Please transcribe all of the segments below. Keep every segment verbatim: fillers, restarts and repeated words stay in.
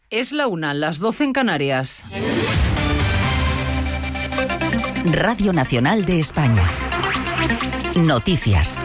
Es la una, las doce en Canarias. Radio Nacional de España. Noticias.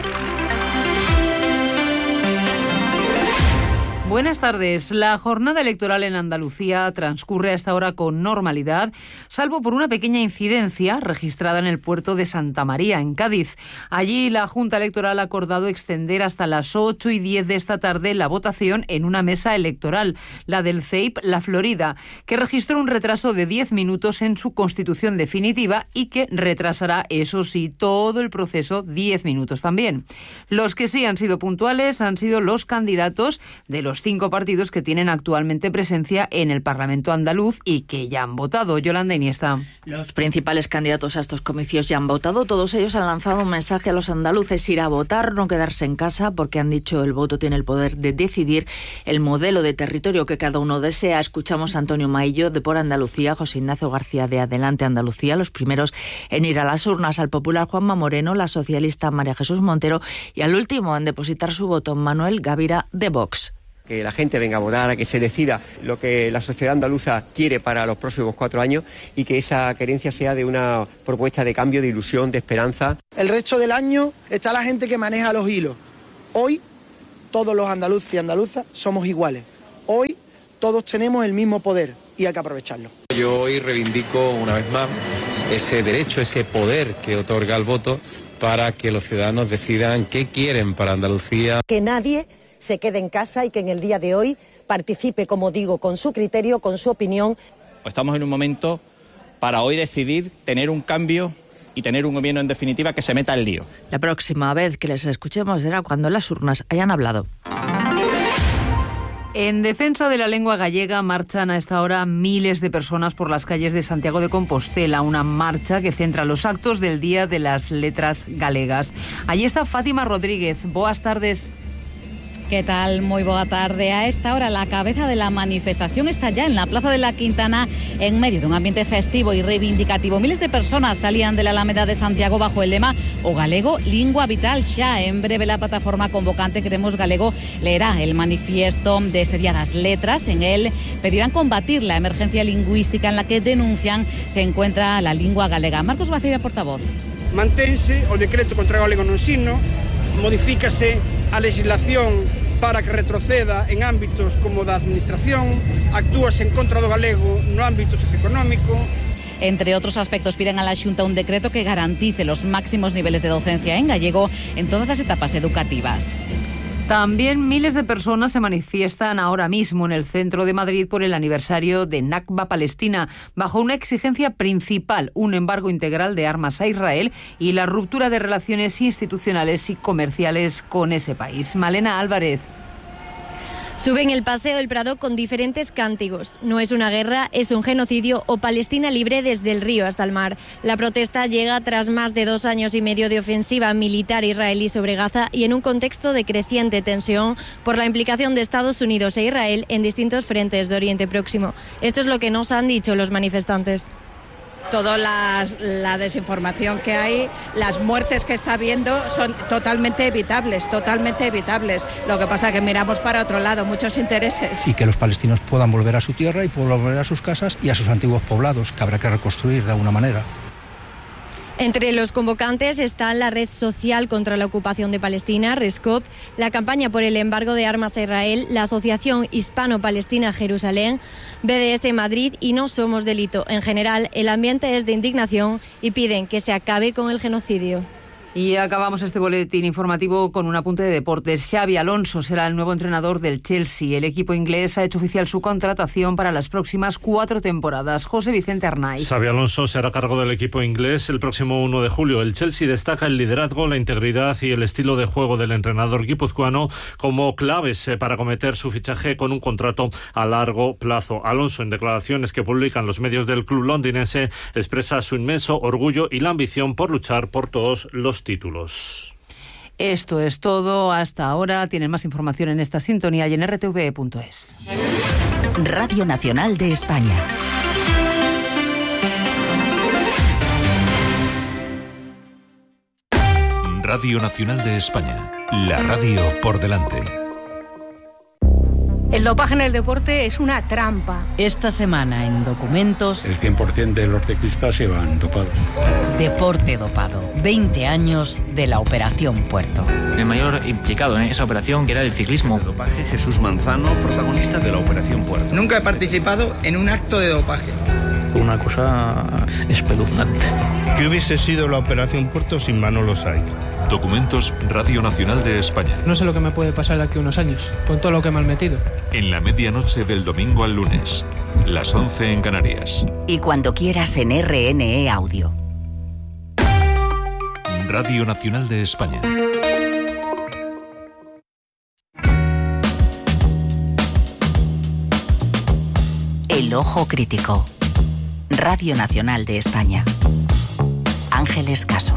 Buenas tardes. La jornada electoral en Andalucía transcurre a esta hora con normalidad, salvo por una pequeña incidencia registrada en el puerto de Santa María, en Cádiz. Allí la Junta Electoral ha acordado extender hasta las ocho y diez de esta tarde la votación en una mesa electoral, la del C E I P La Florida, que registró un retraso de diez minutos en su constitución definitiva y que retrasará, eso sí, todo el proceso diez minutos también. Los que sí han sido puntuales han sido los candidatos de los cinco partidos que tienen actualmente presencia en el Parlamento andaluz y que ya han votado. Yolanda Iniesta. Los principales candidatos a estos comicios ya han votado. Todos ellos han lanzado un mensaje a los andaluces: ir a votar, no quedarse en casa, porque han dicho el voto tiene el poder de decidir el modelo de territorio que cada uno desea. Escuchamos a Antonio Maillo de Por Andalucía, José Ignacio García de Adelante Andalucía, los primeros en ir a las urnas, al popular Juanma Moreno, la socialista María Jesús Montero y al último en depositar su voto Manuel Gavira de Vox. Que la gente venga a votar, a que se decida lo que la sociedad andaluza quiere para los próximos cuatro años y que esa querencia sea de una propuesta de cambio, de ilusión, de esperanza. El resto del año está la gente que maneja los hilos. Hoy todos los andaluces y andaluzas somos iguales. Hoy todos tenemos el mismo poder y hay que aprovecharlo. Yo hoy reivindico una vez más ese derecho, ese poder que otorga el voto para que los ciudadanos decidan qué quieren para Andalucía. Que nadie se quede en casa y que en el día de hoy participe, como digo, con su criterio, con su opinión. Estamos en un momento para hoy decidir tener un cambio y tener un gobierno en definitiva que se meta al lío. La próxima vez que les escuchemos será cuando las urnas hayan hablado. En defensa de la lengua gallega marchan a esta hora miles de personas por las calles de Santiago de Compostela, una marcha que centra los actos del Día de las Letras Galegas. Allí está Fátima Rodríguez. Boas tardes. ¿Qué tal? Muy buena tarde. A esta hora la cabeza de la manifestación está ya en la Plaza de la Quintana, en medio de un ambiente festivo y reivindicativo. Miles de personas salían de la Alameda de Santiago bajo el lema O Galego, Lingua Vital Xa. En breve la plataforma convocante Queremos Galego leerá el manifiesto de este Día de las Letras. En él pedirán combatir la emergencia lingüística en la que denuncian se encuentra la lingua galega. Marcos Baceira, portavoz. Mantense o decreto contra o galego no ensino, modifícase a legislación para que retroceda en ámbitos como da administración, actúase en contra do galego no ámbito socioeconómico. Entre otros aspectos, piden a la Xunta un decreto que garantice los máximos niveles de docencia en gallego en todas las etapas educativas. También miles de personas se manifiestan ahora mismo en el centro de Madrid por el aniversario de Nakba Palestina, bajo una exigencia principal, un embargo integral de armas a Israel y la ruptura de relaciones institucionales y comerciales con ese país. Malena Álvarez. Suben el Paseo del Prado con diferentes cánticos. No es una guerra, es un genocidio o Palestina libre desde el río hasta el mar. La protesta llega tras más de dos años y medio de ofensiva militar israelí sobre Gaza y en un contexto de creciente tensión por la implicación de Estados Unidos e Israel en distintos frentes de Oriente Próximo. Esto es lo que nos han dicho los manifestantes. Toda la, la desinformación que hay, las muertes que está habiendo son totalmente evitables, totalmente evitables. Lo que pasa es que miramos para otro lado, muchos intereses. Y que los palestinos puedan volver a su tierra y puedan volver a sus casas y a sus antiguos poblados, que habrá que reconstruir de alguna manera. Entre los convocantes está la Red Social contra la Ocupación de Palestina, RESCOP, la campaña por el embargo de armas a Israel, la Asociación Hispano-Palestina Jerusalén, B D S Madrid y No Somos Delito. En general, el ambiente es de indignación y piden que se acabe con el genocidio. Y acabamos este boletín informativo con un apunte de deportes. Xabi Alonso será el nuevo entrenador del Chelsea. El equipo inglés ha hecho oficial su contratación para las próximas cuatro temporadas. José Vicente Arnaiz. Xabi Alonso será a cargo del equipo inglés el próximo uno de julio. El Chelsea destaca el liderazgo, la integridad y el estilo de juego del entrenador guipuzcoano como claves para acometer su fichaje con un contrato a largo plazo. Alonso, en declaraciones que publican los medios del club londinense, expresa su inmenso orgullo y la ambición por luchar por todos los títulos. Esto es todo hasta ahora. Tienen más información en esta sintonía y en r t v punto es. Radio Nacional de España. Radio Nacional de España. La radio por delante. El dopaje en el deporte es una trampa. Esta semana en Documentos... El cien por ciento de los ciclistas iban dopados. Deporte dopado. veinte años de la Operación Puerto. El mayor implicado en esa operación era el ciclismo. El dopaje, Jesús Manzano, protagonista de la Operación Puerto. Nunca he participado en un acto de dopaje. Una cosa espeluznante. ¿Qué hubiese sido la Operación Puerto sin Manolo Saiz? Documentos Radio Nacional de España. No sé lo que me puede pasar de aquí a unos años, con todo lo que me han metido. En la medianoche del domingo al lunes, las once en Canarias. Y cuando quieras en R N E Audio. Radio Nacional de España. El Ojo Crítico. Radio Nacional de España. Ángeles Caso.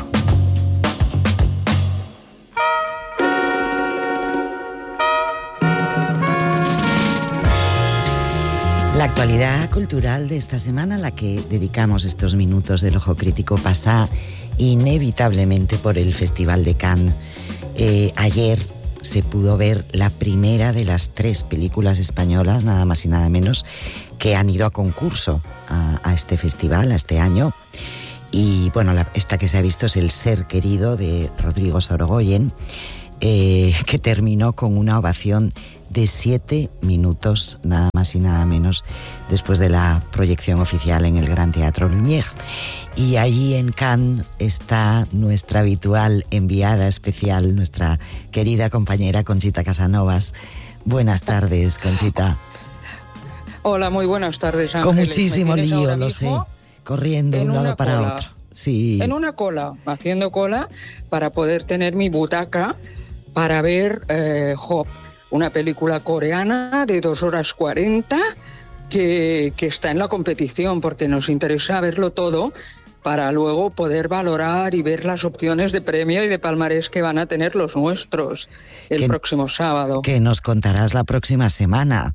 La actualidad cultural de esta semana, a la que dedicamos estos minutos del Ojo Crítico, pasa inevitablemente por el Festival de Cannes. Eh, ayer se pudo ver la primera de las tres películas españolas, nada más y nada menos, que han ido a concurso a, a este festival, a este año. Y bueno, la, esta que se ha visto es El Ser Querido, de Rodrigo Sorogoyen, eh, que terminó con una ovación de siete minutos, nada más y nada menos, después de la proyección oficial en el Gran Teatro Lumière. Y allí en Cannes está nuestra habitual enviada especial, nuestra querida compañera Conchita Casanovas. Buenas tardes, Conchita. Hola, muy buenas tardes, Ángeles. Con muchísimo lío, lo sé, corriendo de un lado para cola, otro. Sí. En una cola, haciendo cola para poder tener mi butaca para ver eh, Hop, una película coreana de dos horas cuarenta que, que está en la competición, porque nos interesa verlo todo para luego poder valorar y ver las opciones de premio y de palmarés que van a tener los nuestros el que, próximo sábado. Que nos contarás la próxima semana.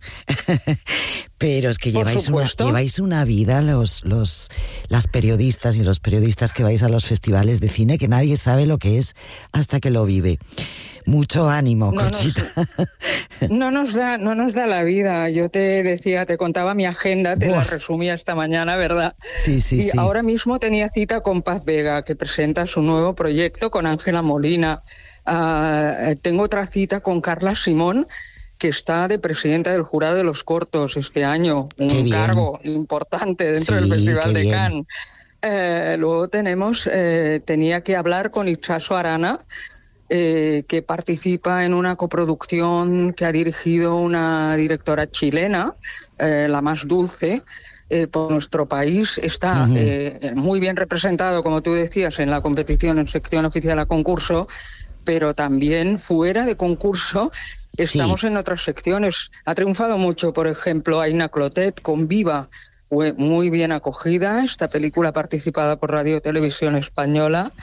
Pero es que lleváis una, lleváis una vida los, los, las periodistas y los periodistas que vais a los festivales de cine, que nadie sabe lo que es hasta que lo vive. Mucho ánimo, no Conchita. Nos, no, nos da, no nos da la vida. Yo te decía, te contaba mi agenda, te Buah. la resumía esta mañana, ¿verdad? Sí, sí, y sí. ahora mismo tenía cita con Paz Vega, que presenta su nuevo proyecto con Ángela Molina. Uh, tengo otra cita con Carla Simón, que está de presidenta del jurado de los cortos este año, un cargo importante dentro sí, del Festival de Cannes. Eh, luego tenemos, eh, tenía que hablar con Itxaso Arana, eh, que participa en una coproducción que ha dirigido una directora chilena, eh, La Más Dulce, eh, por nuestro país. Está uh-huh. eh, muy bien representado, como tú decías, en la competición en sección oficial a concurso, pero también fuera de concurso estamos sí. en otras secciones. Ha triunfado mucho, por ejemplo, Aina Clotet con Viva. Fue muy bien acogida esta película participada por Radio Televisión Española.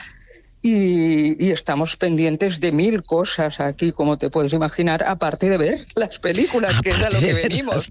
Y, y estamos pendientes de mil cosas aquí, como te puedes imaginar, aparte de ver las películas, aparte que es a lo que venimos.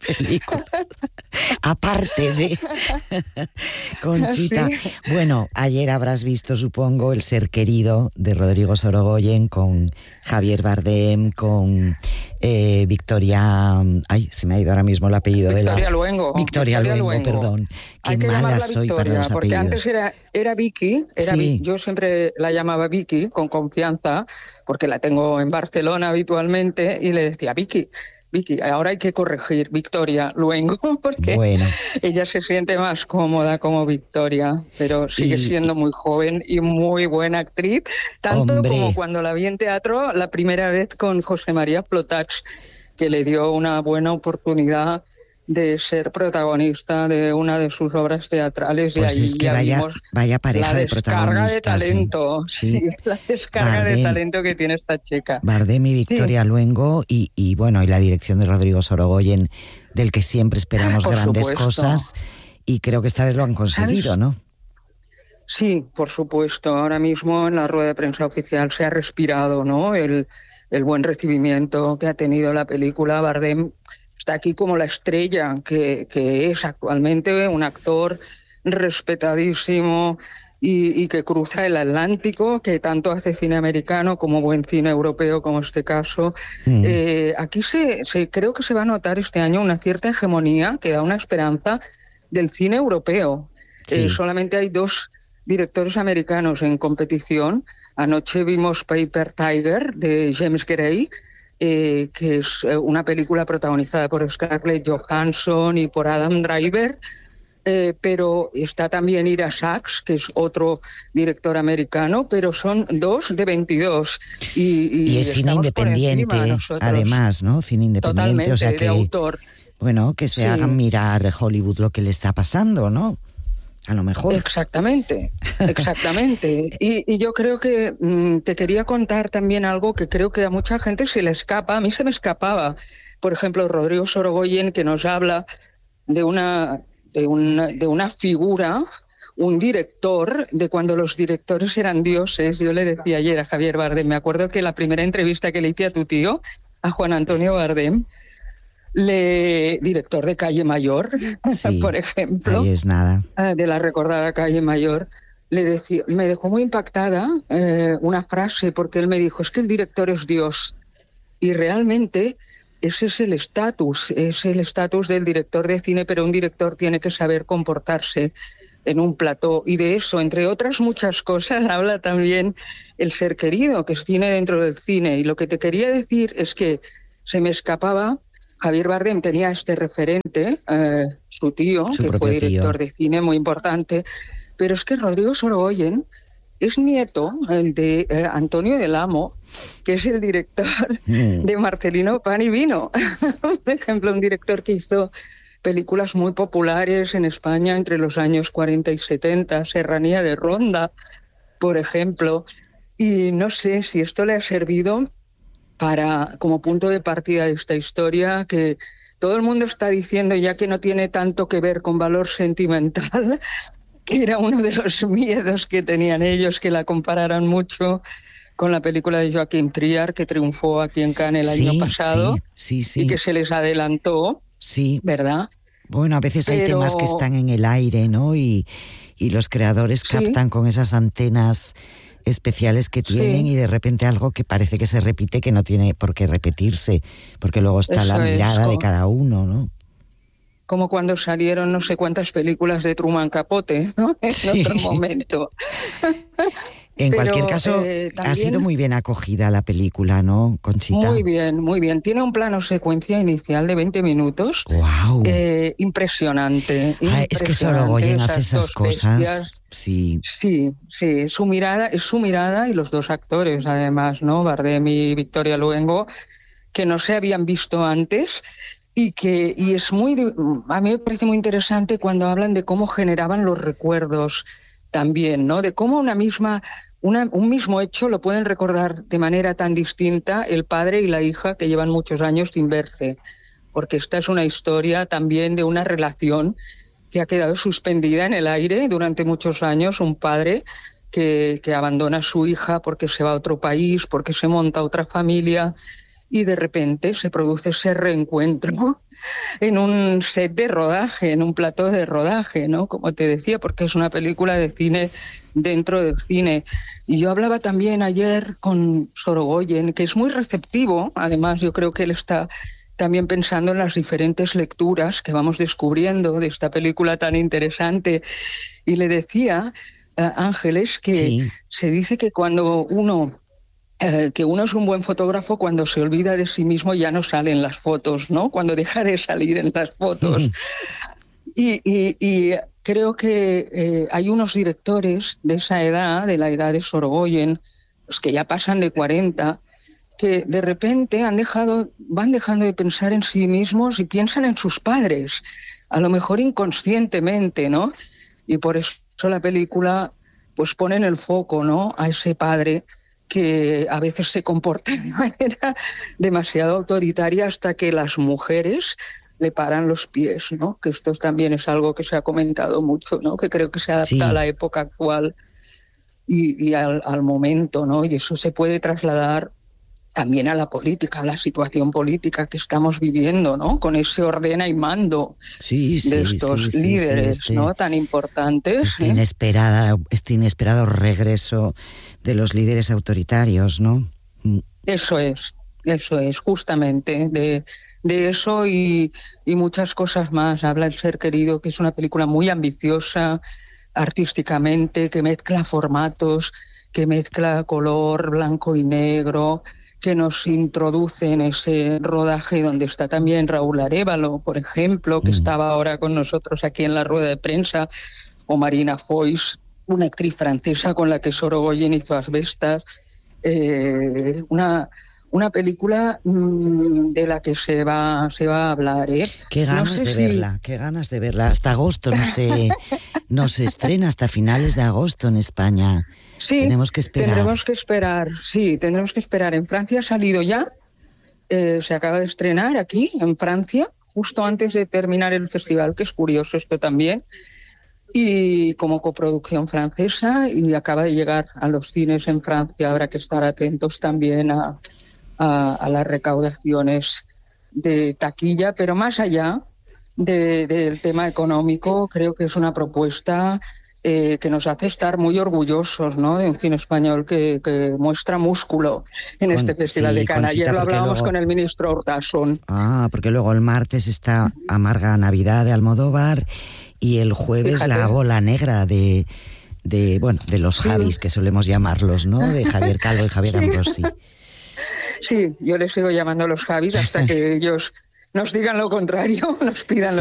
Aparte de... Conchita. Sí. Bueno, ayer habrás visto, supongo, El Ser Querido, de Rodrigo Sorogoyen, con Javier Bardem, con eh, Victoria... Ay, se me ha ido ahora mismo el apellido Victoria de la... Luengo. Victoria, Victoria Luengo, Luengo, perdón. Qué Hay que mala llamarla soy Victoria, para los porque apellidos. antes era, era Vicky, era sí. Vicky. Yo siempre la llamaba Vicky, con confianza, porque la tengo en Barcelona habitualmente, y le decía, Vicky, Vicky, ahora hay que corregir, Victoria Luengo, porque bueno. ella se siente más cómoda como Victoria, pero sigue y... siendo muy joven y muy buena actriz, tanto Hombre. como cuando la vi en teatro la primera vez con José María Plotach, que le dio una buena oportunidad de ser protagonista de una de sus obras teatrales. Pues y ahí es que ya vaya, vimos vaya pareja la de protagonistas. descarga de talento, sí, sí la descarga Bardem, de talento que tiene esta chica. Bardem y Victoria sí. Luengo y, y bueno, y la dirección de Rodrigo Sorogoyen, del que siempre esperamos por grandes supuesto. cosas, y creo que esta vez lo han conseguido, ¿Sabes? ¿no? Sí, por supuesto. Ahora mismo en la rueda de prensa oficial se ha respirado, ¿no? El, el buen recibimiento que ha tenido la película. Bardem está aquí como la estrella que, que es actualmente, un actor respetadísimo, y, y que cruza el Atlántico, que tanto hace cine americano como buen cine europeo, como este caso. Mm. Eh, aquí se, se creo que se va a notar este año una cierta hegemonía que da una esperanza del cine europeo. Sí. Eh, solamente hay dos directores americanos en competición. Anoche vimos Paper Tiger de James Gray, eh, que es una película protagonizada por Scarlett Johansson y por Adam Driver, eh, pero está también Ira Sachs, que es otro director americano, pero son dos de veintidós. Y, y, y es cine independiente, además, ¿no? Cine independiente, totalmente, o sea que, de autor. Bueno, que se sí. hagan mirar Hollywood lo que le está pasando, ¿no? A lo mejor. Exactamente, exactamente. y, y yo creo que mmm, te quería contar también algo que creo que a mucha gente se le escapa. A mí se me escapaba. Por ejemplo, Rodrigo Sorogoyen, que nos habla de una, de una, de una figura, un director, de cuando los directores eran dioses. Yo le decía ayer a Javier Bardem, me acuerdo que la primera entrevista que le hice a tu tío, a Juan Antonio Bardem, Le, director de Calle Mayor, sí, por ejemplo, ahí es nada. De la recordada Calle Mayor, le decía, me dejó muy impactada eh, una frase, porque él me dijo, es que el director es Dios, y realmente ese es el estatus, es el estatus del director de cine, pero un director tiene que saber comportarse en un plató, y de eso, entre otras muchas cosas, habla también El ser querido, que es cine dentro del cine. Y lo que te quería decir es que se me escapaba. Javier Bardem tenía este referente, eh, su tío, su que fue director tío. de cine muy importante, pero es que Rodrigo Sorogoyen es nieto de eh, Antonio del Amo, que es el director mm. de Marcelino Pan y Vino. Por ejemplo, un director que hizo películas muy populares en España entre los años cuarenta y setenta, Serranía de Ronda, por ejemplo. Y no sé si esto le ha servido para como punto de partida de esta historia, que todo el mundo está diciendo ya que no tiene tanto que ver con valor sentimental, que era uno de los miedos que tenían ellos, que la compararan mucho con la película de Joaquim Trier, que triunfó aquí en Cannes el sí, año pasado, sí, sí, sí. y que se les adelantó, sí. ¿verdad? Bueno, a veces hay Pero... temas que están en el aire, ¿no? Y, y los creadores captan sí. con esas antenas especiales que tienen sí. y de repente algo que parece que se repite, que no tiene por qué repetirse, porque luego está Eso la mirada es, de cada uno, ¿no? Como cuando salieron no sé cuántas películas de Truman Capote, ¿no? En sí. otro momento. En Pero, cualquier caso, eh, también, ha sido muy bien acogida la película, ¿no, Conchita? Muy bien, muy bien. Tiene un plano secuencia inicial de veinte minutos. ¡Wow! Eh, impresionante, ah, impresionante. Es que Sorogoyen hace esas cosas. Bestias. Sí. Sí, sí. Su mirada, es su mirada y los dos actores, además, ¿no? Bardem y Victoria Luengo, que no se habían visto antes. Y que y es muy, a mí me parece muy interesante cuando hablan de cómo generaban los recuerdos también, ¿no? De cómo una misma, una, un mismo hecho lo pueden recordar de manera tan distinta el padre y la hija que llevan muchos años sin verse, porque esta es una historia también de una relación que ha quedado suspendida en el aire durante muchos años, un padre que, que abandona a su hija porque se va a otro país, porque se monta otra familia, y de repente se produce ese reencuentro en un set de rodaje, en un plató de rodaje, ¿no? Como te decía, porque es una película de cine dentro del cine. Y yo hablaba también ayer con Sorogoyen, que es muy receptivo, además yo creo que él está también pensando en las diferentes lecturas que vamos descubriendo de esta película tan interesante. Y le decía, uh, Ángeles, que sí. se dice que cuando uno... Eh, que uno es un buen fotógrafo cuando se olvida de sí mismo, ya no sale en las fotos, ¿no? Cuando deja de salir en las fotos. Mm. Y, y, y creo que eh, hay unos directores de esa edad, de la edad de Sorogoyen, los que ya pasan de cuarenta, que de repente han dejado, van dejando de pensar en sí mismos y piensan en sus padres, a lo mejor inconscientemente, ¿no? Y por eso la película pues pone en el foco, ¿no?, a ese padre que a veces se comporta de manera demasiado autoritaria hasta que las mujeres le paran los pies, ¿no? Que esto también es algo que se ha comentado mucho, ¿no? Que creo que se adapta sí. a la época actual y, y al, al momento, ¿no? Y eso se puede trasladar también a la política, a la situación política que estamos viviendo, ¿no? Con ese ordena y mando sí, sí, de estos sí, sí, líderes, sí, este, ¿no? Tan importantes. Este, ¿eh? inesperada, este inesperado regreso de los líderes autoritarios, ¿no? Eso es, eso es, justamente, de, de eso y, y muchas cosas más. Habla El ser querido, que es una película muy ambiciosa artísticamente, que mezcla formatos, que mezcla color blanco y negro, que nos introduce en ese rodaje donde está también Raúl Arévalo, por ejemplo, que mm. estaba ahora con nosotros aquí en la rueda de prensa, o Marina Foix, una actriz francesa con la que Sorogoyen hizo Asbestas, eh, una, una película mmm, de la que se va, se va a hablar. ¿eh? Qué ganas no sé de si... verla, qué ganas de verla. Hasta agosto no se, no se estrena, hasta finales de agosto en España. Sí, tenemos que esperar. Tendremos que esperar, sí, tendremos que esperar. En Francia ha salido ya, eh, se acaba de estrenar aquí, en Francia, justo antes de terminar el festival, que es curioso esto también, y como coproducción francesa, y acaba de llegar a los cines en Francia. Habrá que estar atentos también a, a, a las recaudaciones de taquilla, pero más allá de, del tema económico, creo que es una propuesta Eh, que nos hace estar muy orgullosos, ¿no? De un cine español que, que muestra músculo en con, este Festival sí, de Cannes. Ayer lo hablábamos luego... con el ministro Urtasun. Ah, porque luego el martes está Amarga Navidad de Almodóvar y el jueves Fíjate. La Bola Negra de, de, bueno, de los sí. Javis, que solemos llamarlos, ¿no? De Javier Calvo y Javier sí. Ambrosi. Sí, yo les sigo llamando los Javis hasta que ellos nos digan lo contrario, nos pidan